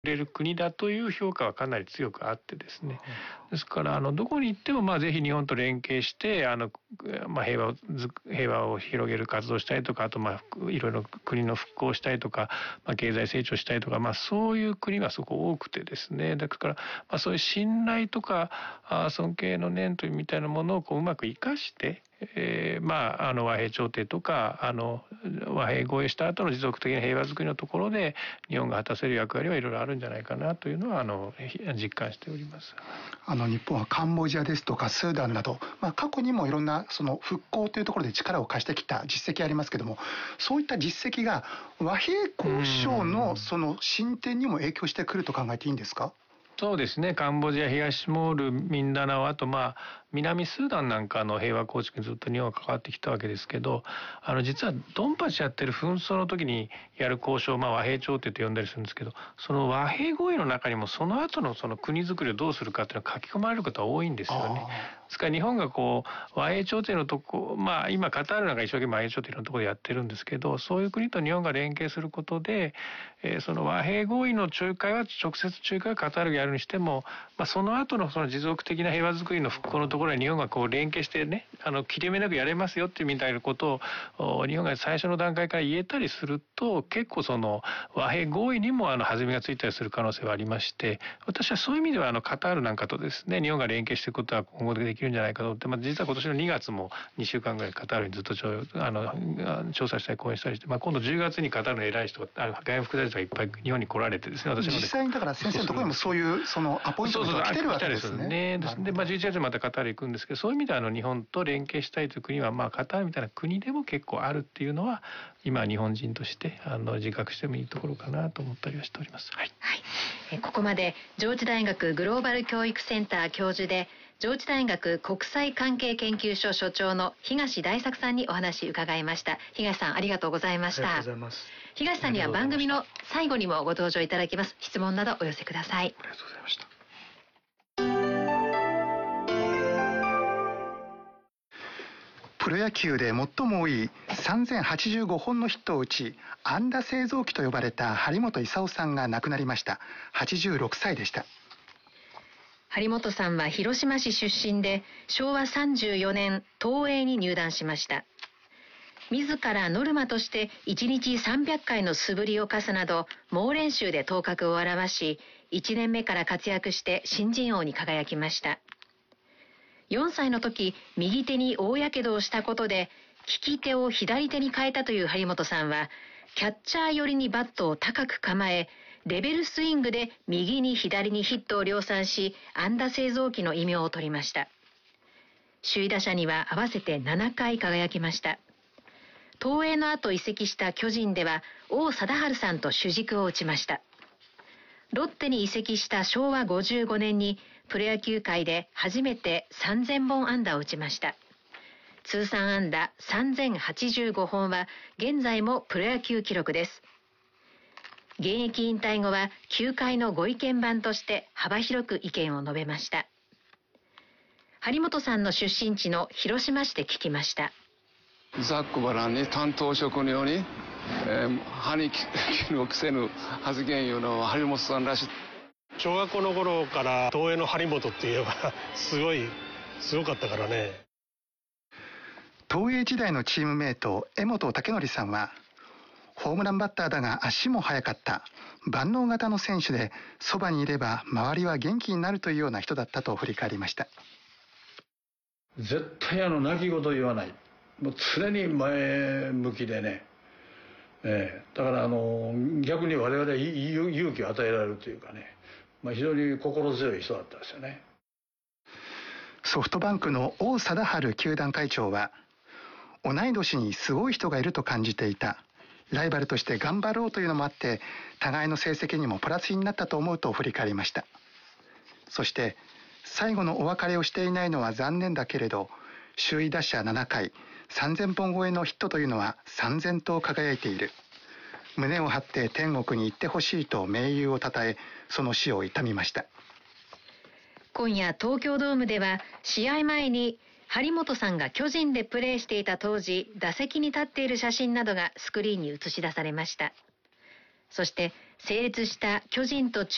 れる国だという評価はかなり強くあってですね、ですからどこに行ってもぜひ日本と連携して平和を広げる活動をしたいとか、あといろいろ国の復興をしたいとか、経済成長したいとか、そういう国がすごく多くてですね、だからそういう信頼とか尊敬の念というみたいなものをうまく生かして和平調停とか和平合意した後の持続的な平和づくりのところで日本が果たせる役割はいろいろあるんじゃないかなというのは実感しております。 日本はカンボジアですとかスーダンなど、過去にもいろんなその復興というところで力を貸してきた実績ありますけども、そういった実績が和平交渉のその進展にも影響してくると考えていいんですか？ そうですね。カンボジア、東ティモール、ミンダナオ、あと南スーダンなんかの平和構築にずっと日本が関わってきたわけですけど、実はドンパチやってる紛争の時にやる交渉、和平調停と呼んだりするんですけど、その和平合意の中にもその後のその国づくりをどうするかっていうのが書き込まれることが多いんですよね。ですから日本が和平調停のとこ、今カタールなんか一生懸命和平調停のところでやってるんですけど、そういう国と日本が連携することで、その和平合意の仲介は直接仲介はカタールがやるにしても、その後のその持続的な平和づくりの復興のところに日本が連携してね、切れ目なくやれますよってみたいなことを日本が最初の段階から言えたりすると、結構その和平合意にも弾みがついたりする可能性はありまして、私はそういう意味ではカタールなんかとですね、日本が連携していくことは今後できるんじゃないかと思って、実は今年の2月も2週間ぐらいカタールにずっと調査したり講演したりして、今度10月にカタールの偉い人外務副大臣がいっぱい日本に来られてですね、私も実際にだから先生のところにもそういうそのアポイントが来てるわけですね。 で、11月にまたカタール行くんですけど、そういう意味では日本と連携したいという国はカタールみたいな国でも結構あるっていうのは、今日本人として自覚してもいいところかなと思ったりはしております。はい。 ここまで上智大学グローバル教育センター教授で上智大学国際関係研究所所長の東大作さんにお話伺いました。東さん、ありがとうございました。 ありがとうございます。 東さんには番組の最後にもご登場いただきます。質問などお寄せください。 ありがとうございました。プロ野球で最も多い3085本のヒットを打ち、安打製造機と呼ばれた張本勲さんが亡くなりました。86歳でした。 張本さんは広島市出身で、昭和34年東映に入団しました。自らノルマとして1日300回の素振りを課すなど猛練習で頭角を現し、1年目から活躍して新人王に輝きました。4歳の時、右手に大やけどをしたことで利き手を左手に変えたという張本さんは、キャッチャー寄りにバットを高く構え、レベルスイングで右に左にヒットを量産し、安打製造機の異名を取りました。首位打者には合わせて7回輝きました。東映の後移籍した巨人では王貞治さんと主軸を打ちました。ロッテに移籍した昭和55年にプロ野球界で初めて3000本安打を打ちました。通算安打3085本は現在もプロ野球記録です。現役引退後は球界のご意見番として幅広く意見を述べました。張本さんの出身地の広島市で聞きました。 ざっくばらんに担当職のように、歯に衣着せぬ発言いうのは張本さんらしい。 小学校の頃から東映の張本って言えばすごかったからね。 東映時代のチームメイト江本武則さんは、ホームランバッターだが足も速かった、万能型の選手で、そばにいれば周りは元気になるというような人だったと振り返りました。 絶対泣き言言わない、もう常に前向きでね、だから逆に我々勇気を与えられるというかね、非常に心強い人だったですよね。 ソフトバンクの王貞治球団会長は、同い年にすごい人がいると感じていた。ライバルとして頑張ろうというのもあって、互いの成績にもプラスになったと思うと振り返りました。そして、最後のお別れをしていないのは残念だけれど、首位打者7回、3000本超えのヒットというのは3000と輝いている。胸を張って天国に行ってほしいと盟友をたたえ、その死を悼みました。 今夜東京ドームでは試合前に張本さんが巨人でプレーしていた当時、打席に立っている写真などがスクリーンに映し出されました。そして成立した巨人と